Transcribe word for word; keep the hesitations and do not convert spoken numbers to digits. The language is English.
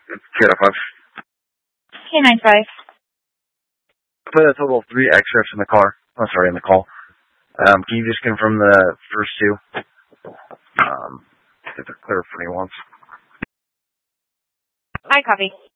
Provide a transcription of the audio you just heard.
K nine five. K nine five. I put a total of three extras in the car. Oh, sorry, in the call. Um, can you just confirm the first two? Um, if they're clear for me once. I copy.